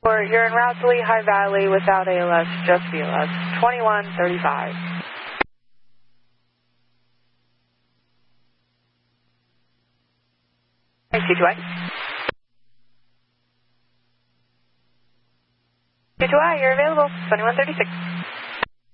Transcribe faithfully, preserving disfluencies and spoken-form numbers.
You're en route to Lehigh Valley without A L S, just B L S, twenty-one thirty-five. Hey, C two I. C two I, you're available, twenty-one thirty-six.